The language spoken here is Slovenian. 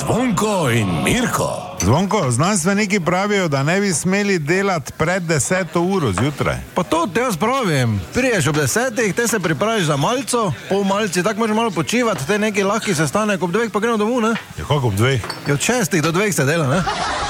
Zvonko in Mirko. Zvonko, znanstveniki pravijo, da ne bi smeli delati pred 10. uro zjutraj. Pa to te jaz pravim. Priješ ob 10, te se pripraviš za malco, po malci, tako možeš malo počivati, te neki lahki sestanek ob 2, pa gremo domov, ne? Je kako ob 2? Je od 6 do 2 se dela, ne?